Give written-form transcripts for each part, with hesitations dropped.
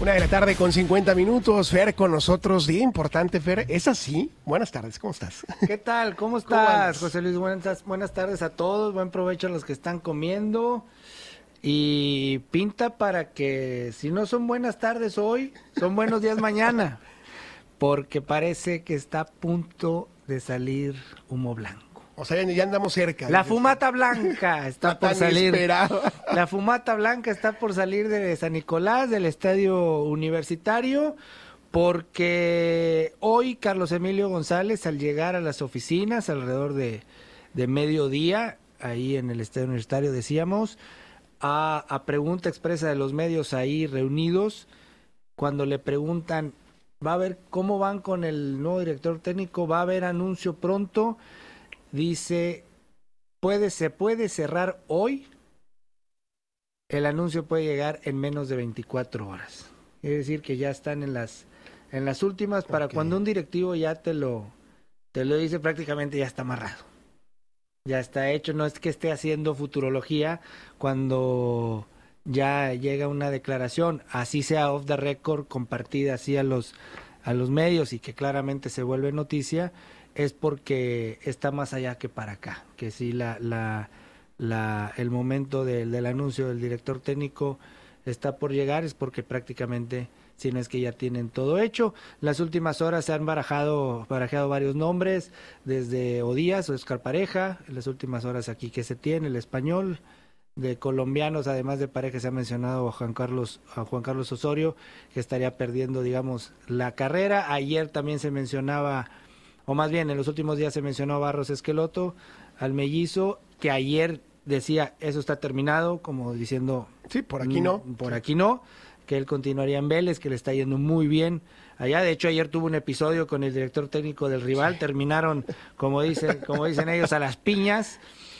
1:50 Fer con nosotros, día importante, Fer, ¿es así? Buenas tardes, ¿cómo estás? ¿Qué tal? ¿Cómo estás, José Luis? Buenas tardes a todos, buen provecho a los que están comiendo y pinta para que si no son buenas tardes hoy, son buenos días mañana, porque parece que está a punto de salir humo blanco. O sea, ya andamos cerca. La fumata blanca está por salir. Esperado. La fumata blanca está por salir de San Nicolás, del Estadio Universitario, porque hoy Carlos Emilio González, al llegar a las oficinas alrededor de mediodía, ahí en el Estadio Universitario decíamos, a pregunta expresa de los medios ahí reunidos, cuando le preguntan, va a ver cómo van con el nuevo director técnico, va a haber anuncio pronto. Dice, se puede cerrar hoy, el anuncio puede llegar en menos de 24 horas. Es decir, que ya están en las últimas, para cuando un directivo ya te lo dice, prácticamente ya está amarrado. Ya está hecho, no es que esté haciendo futurología cuando ya llega una declaración, así sea off the record, compartida así a los medios y que claramente se vuelve noticia. Es porque está más allá que para acá, que si el momento del anuncio del director técnico está por llegar, es porque prácticamente, si no es que ya tienen todo hecho. Las últimas horas se han barajado varios nombres, desde Odías o Oscar Pareja, en las últimas horas aquí que se tiene, el español, de colombianos, además de Pareja se ha mencionado a Juan Carlos Osorio, que estaría perdiendo, digamos, la carrera. Ayer también se mencionaba, o más bien en los últimos días se mencionó a Barros Esqueloto, al mellizo, que ayer decía, eso está terminado, como diciendo... Sí, por aquí no. Por aquí no, que él continuaría en Vélez, que le está yendo muy bien allá. De hecho, ayer tuvo un episodio con el director técnico del rival, sí. Terminaron, como dicen ellos, a las piñas,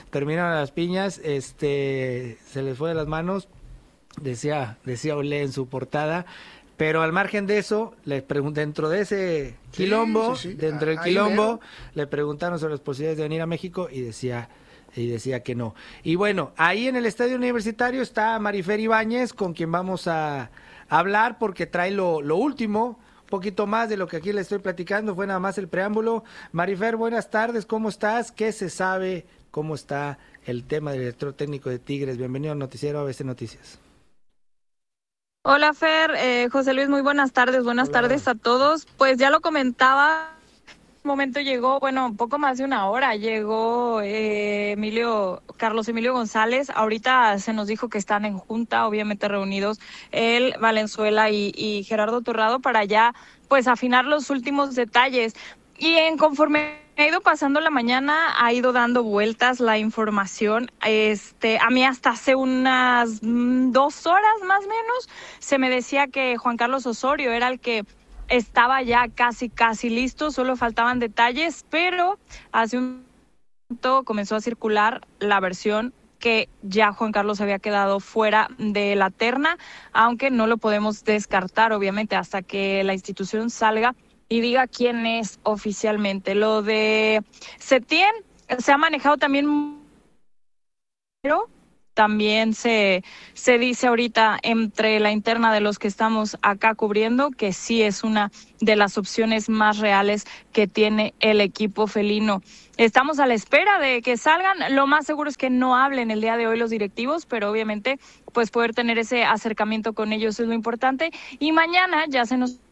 se les fue de las manos, decía Olé en su portada. Pero al margen de eso, le dentro de ese quilombo, dentro del quilombo, le preguntaron sobre las posibilidades de venir a México y decía que no. Y bueno, ahí en el Estadio Universitario está Marifer Ibáñez, con quien vamos a hablar porque trae lo último, un poquito más de lo que aquí le estoy platicando, fue nada más el preámbulo. Marifer, buenas tardes, ¿cómo estás? ¿Qué se sabe? ¿Cómo está el tema del director técnico de Tigres? Bienvenido al noticiero ABC Noticias. Hola Fer, José Luis, muy buenas tardes. Buenas tardes a todos. Pues ya lo comentaba, un momento llegó, un poco más de una hora, llegó Carlos Emilio González. Ahorita se nos dijo que están en junta, obviamente reunidos él, Valenzuela y Gerardo Torrado para ya pues afinar los últimos detalles. Y conforme ha ido pasando la mañana, ha ido dando vueltas la información. A mí hasta hace unas 2 horas más o menos se me decía que Juan Carlos Osorio era el que estaba ya casi listo, solo faltaban detalles, pero hace un momento comenzó a circular la versión que ya Juan Carlos había quedado fuera de la terna, aunque no lo podemos descartar, obviamente, hasta que la institución salga y diga quién es oficialmente. Lo de Setién se ha manejado también, pero también se dice ahorita entre la interna de los que estamos acá cubriendo que sí es una de las opciones más reales que tiene el equipo felino. Estamos a la espera de que salgan. Lo más seguro es que no hablen el día de hoy los directivos, pero obviamente pues poder tener ese acercamiento con ellos es lo importante. Y mañana ya se nos...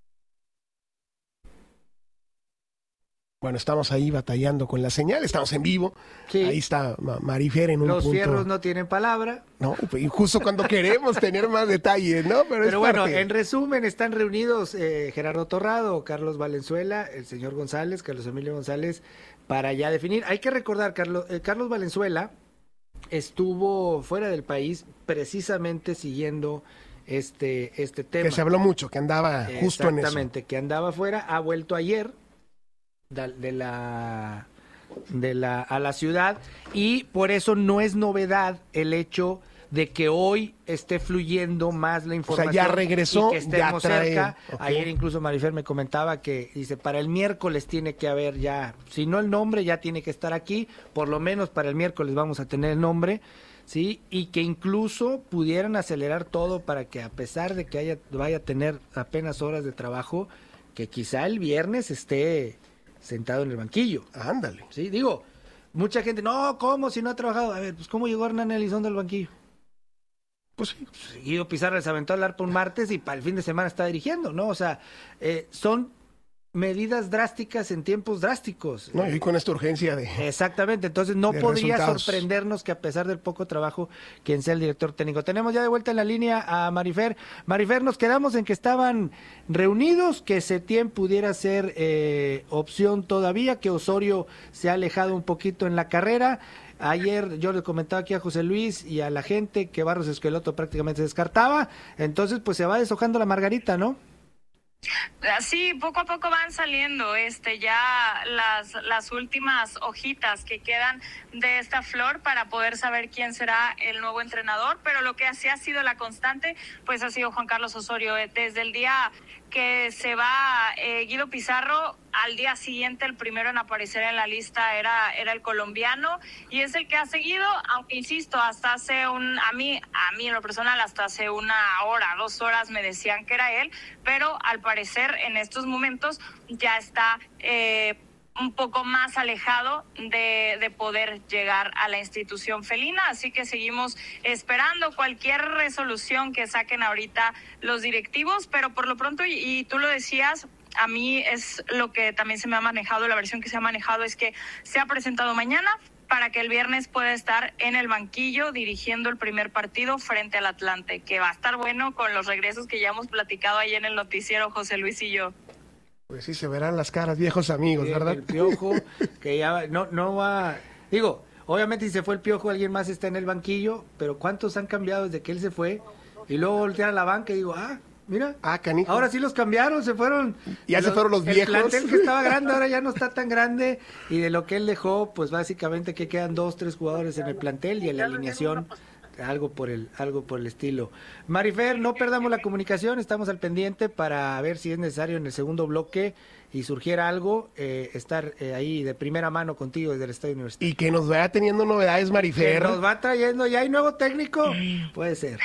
Bueno, estamos ahí batallando con la señal, estamos en vivo. Sí. Ahí está Marifer en un punto. Los fierros no tienen palabra. No, y justo cuando queremos tener más detalles, ¿no? Pero bueno, parte. En resumen, están reunidos Gerardo Torrado, Carlos Valenzuela, el señor González, Carlos Emilio González, para ya definir. Hay que recordar, Carlos Valenzuela estuvo fuera del país precisamente siguiendo este tema. Que se habló mucho, que andaba justo en eso. Exactamente, que andaba fuera, ha vuelto ayer a la ciudad, y por eso no es novedad el hecho de que hoy esté fluyendo más la información. O sea, ya regresó, y que estemos ya trae, cerca. Okay. Ayer incluso Marifer me comentaba que dice, para el miércoles tiene que haber ya, si no el nombre, ya tiene que estar aquí, por lo menos para el miércoles vamos a tener el nombre ¿sí? Y que incluso pudieran acelerar todo para que, a pesar de que vaya a tener apenas horas de trabajo, que quizá el viernes esté sentado en el banquillo. Ándale. Sí, digo, mucha gente, no, ¿cómo? Si no ha trabajado. A ver, pues ¿cómo llegó Hernán Elizondo al banquillo? Pues sí. Guido Pizarro les aventó el arpa un martes y para el fin de semana está dirigiendo, ¿no? O sea, son medidas drásticas en tiempos drásticos. No, y con esta urgencia de... Exactamente, entonces no de podría resultados. sorprendernos que, a pesar del poco trabajo, quien sea el director técnico. Tenemos ya de vuelta en la línea a Marifer. Marifer, nos quedamos en que estaban reunidos, que Setién pudiera ser opción todavía, que Osorio se ha alejado un poquito en la carrera. Ayer yo le comentaba aquí a José Luis y a la gente que Barros Esqueloto prácticamente se descartaba, entonces pues se va deshojando la margarita, ¿no? Sí, poco a poco van saliendo ya las últimas hojitas que quedan de esta flor para poder saber quién será el nuevo entrenador, pero lo que así ha sido la constante, pues ha sido Juan Carlos Osorio. Desde el día que se va Guido Pizarro, al día siguiente el primero en aparecer en la lista era el colombiano, y es el que ha seguido, aunque insisto, hasta hace a mí en lo personal, hasta hace 1 hora, 2 horas me decían que era él, pero al parecer en estos momentos ya está un poco más alejado de poder llegar a la institución felina, así que seguimos esperando cualquier resolución que saquen ahorita los directivos, pero por lo pronto, y tú lo decías, a mí es lo que también se me ha manejado, la versión que se ha manejado es que se ha presentado mañana para que el viernes pueda estar en el banquillo dirigiendo el primer partido frente al Atlante, que va a estar bueno con los regresos que ya hemos platicado ahí en el noticiero, José Luis y yo. Pues sí, se verán las caras, viejos amigos, ¿verdad? El Piojo, que ya no va... Digo, obviamente si se fue el Piojo, alguien más está en el banquillo, pero ¿cuántos han cambiado desde que él se fue? Y luego voltear a la banca y digo, mira, canijo. Ahora sí los cambiaron, se fueron. Ya se fueron los viejos. El plantel que estaba grande ahora ya no está tan grande, y de lo que él dejó, pues básicamente que quedan 2, 3 jugadores en el plantel y en la alineación algo por el estilo. Marifer, no perdamos la comunicación, estamos al pendiente para ver si es necesario en el segundo bloque y surgiera algo, estar ahí de primera mano contigo desde el Estadio Universitario. Y que nos vaya teniendo novedades, Marifer. Que nos va trayendo, ¿ya hay nuevo técnico? Puede ser.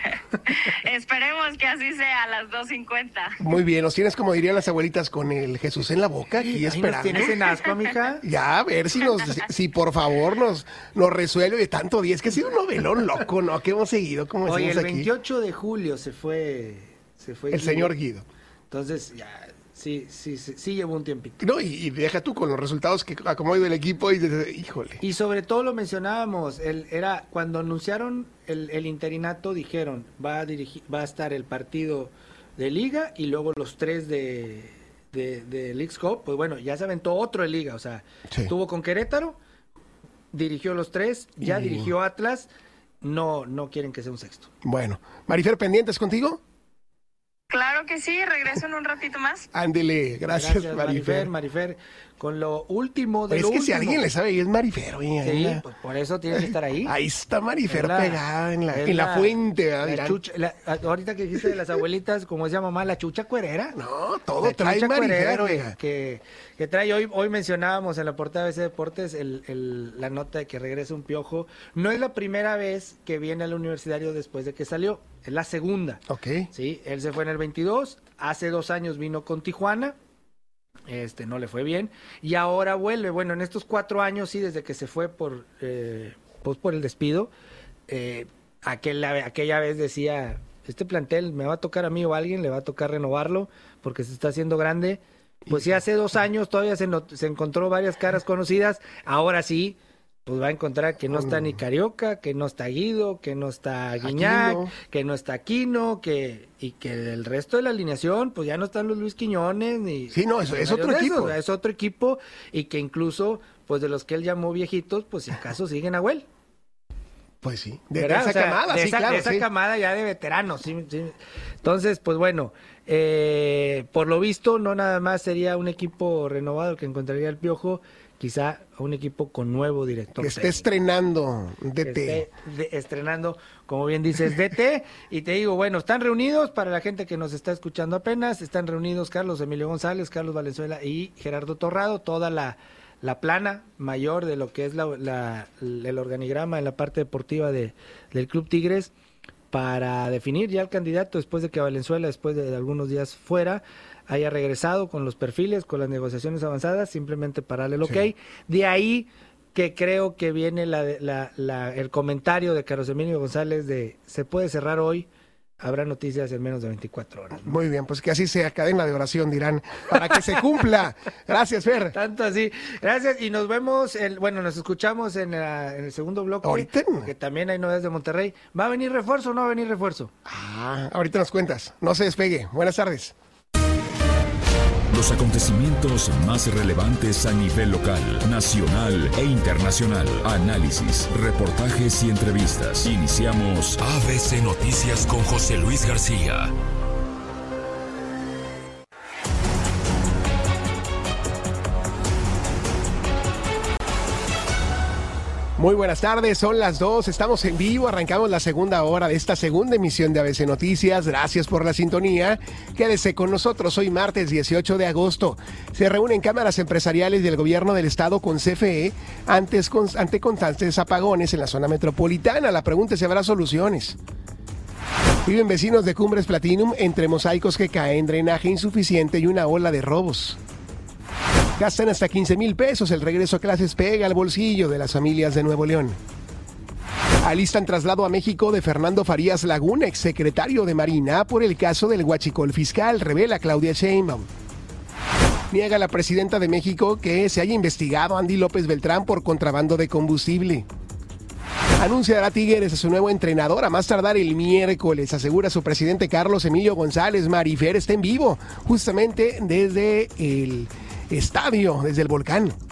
Esperemos que así sea a las 2:50. Muy bien, nos tienes, como dirían las abuelitas, con el Jesús en la boca, aquí esperando. ¿Nos tienes en asco, mija? Ya, a ver si por favor nos resuelve de tanto día. Es que ha sido un novelón loco, ¿no? Que hemos seguido, como decimos aquí. Oye, el aquí. 28 de julio se fue el Guido. señor Guido. Entonces, ya... Sí, llevó un tiempito. No, y deja tú con los resultados que ha ido el equipo y híjole. Y sobre todo lo mencionábamos, era cuando anunciaron el interinato, dijeron, va a estar el partido de Liga y luego los 3 de Leagues Cup. Pues bueno, ya se aventó otro de Liga, o sea, sí. Estuvo con Querétaro, dirigió los 3, ya dirigió Atlas, no quieren que sea un sexto. Bueno, Marifer, ¿pendientes contigo? Claro que sí, regreso en un ratito más. Ándele, gracias Marifer, con lo último de pues lo es que último. si alguien le sabe, es Marifer, oye. Sí, pues por eso tiene que estar ahí. Ahí está Marifer pegada en la fuente, ¿verdad? Ahorita que dijiste de las abuelitas, como decía mamá, la chucha cuerera. No, todo trae Marifer, oiga. Que trae, hoy mencionábamos en la portada de ese Deportes la nota de que regresa un Piojo. No es la primera vez que viene al Universitario después de que salió, es la segunda. Ok. Sí, él se fue en el 22, hace 2 años vino con Tijuana, no le fue bien, y ahora vuelve. Bueno, en estos 4 años, sí, desde que se fue por el despido, aquella vez decía, este plantel me va a tocar a mí o a alguien, le va a tocar renovarlo, porque se está haciendo grande. Pues sí, hace 2 años todavía se encontró varias caras conocidas, ahora sí, pues va a encontrar que no está ni Carioca, que no está Guido, que no está Guiñac, que no está Aquino, y que el resto de la alineación, pues ya no están los Luis Quiñones, ni... Sí, no, es otro equipo. Es otro equipo, y que incluso, pues de los que él llamó viejitos, pues si acaso siguen a Huel. Pues sí, de esa camada, sí, claro. De esa camada ya de veteranos, sí. Entonces, pues bueno, por lo visto, no nada más sería un equipo renovado que encontraría el Piojo, quizá un equipo con nuevo director. Que esté estrenando DT. Estrenando, como bien dices, DT. Y te digo, bueno, están reunidos, para la gente que nos está escuchando apenas, están reunidos Carlos Emilio González, Carlos Valenzuela y Gerardo Torrado, toda la la plana mayor de lo que es el organigrama en la parte deportiva del Club Tigres, para definir ya el candidato después de que Valenzuela, después de algunos días fuera, haya regresado con los perfiles, con las negociaciones avanzadas, simplemente para darle el ok. Sí. De ahí que creo que viene el comentario de Carlos Emilio González de se puede cerrar hoy, habrá noticias en menos de 24 horas. ¿No? Muy bien, pues que así sea, cadena de oración, dirán, para que se cumpla. Gracias, Fer. Tanto así. Gracias, y nos vemos, nos escuchamos en el segundo bloque. ¿Ahorita? Porque también hay novedades de Monterrey. ¿Va a venir refuerzo o no va a venir refuerzo? Ahorita nos cuentas. No se despegue. Buenas tardes. Los acontecimientos más relevantes a nivel local, nacional e internacional. Análisis, reportajes y entrevistas. Iniciamos ABC Noticias con José Luis García. Muy buenas tardes, son las 2, estamos en vivo, arrancamos la segunda hora de esta segunda emisión de ABC Noticias. Gracias por la sintonía, quédese con nosotros. Hoy martes 18 de agosto se reúnen cámaras empresariales del gobierno del estado con CFE ante constantes apagones en la zona metropolitana. La pregunta es si habrá soluciones. Viven vecinos de Cumbres Platinum entre mosaicos que caen, drenaje insuficiente y una ola de robos. Gastan hasta 15,000 pesos, el regreso a clases pega al bolsillo de las familias de Nuevo León. Alistan traslado a México de Fernando Farías Laguna, exsecretario de Marina, por el caso del huachicol fiscal, revela Claudia Sheinbaum. Niega la presidenta de México que se haya investigado a Andy López Beltrán por contrabando de combustible. Anunciará Tigres a su nuevo entrenador a más tardar el miércoles, asegura su presidente Carlos Emilio González. Marifer está en vivo, justamente desde el estadio, desde el Volcán.